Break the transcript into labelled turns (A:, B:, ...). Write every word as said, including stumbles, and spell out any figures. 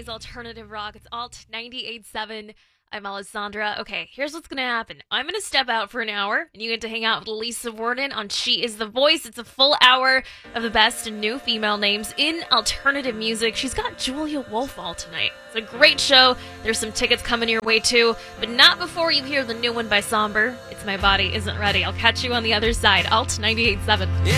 A: today's alternative rock. It's Alt ninety-eight point seven. I'm Alessandra. Okay, here's what's going to happen. I'm going to step out for an hour, and you get to hang out with Lisa Worden on She Is the Voice. It's a full hour of the best new female names in alternative music. She's got Julia Wolfall tonight. It's a great show. There's some tickets coming your way, too, but not before you hear the new one by Somber. It's My Body Isn't Ready. I'll catch you on the other side. Alt ninety-eight point seven.